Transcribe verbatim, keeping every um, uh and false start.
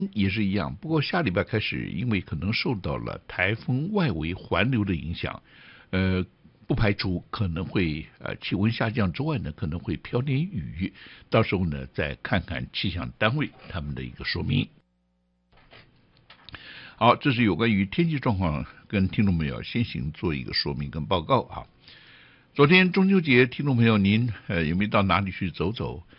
也是一样，不过下礼拜开始，因为可能受到了台风外围环流的影响，呃，不排除可能会呃气温下降之外呢，可能会飘点雨，到时候呢再看看气象单位他们的一个说明。好，这是有关于天气状况跟听众朋友先行做一个说明跟报告啊。昨天中秋节，听众朋友您呃有没有到哪里去走走？